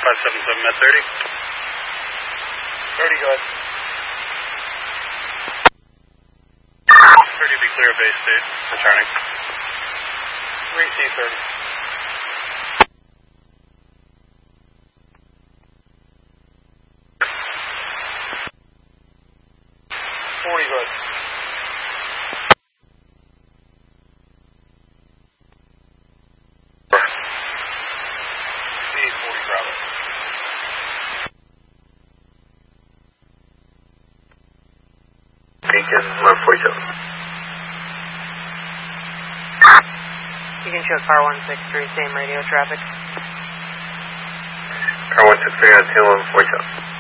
577 at 30. 30, go ahead. 30, be clear, base state, returning. 3C30. 40, go ahead. C40, Bravo. Beacon 147. You can show car 163, same radio traffic. Car 163 on 147.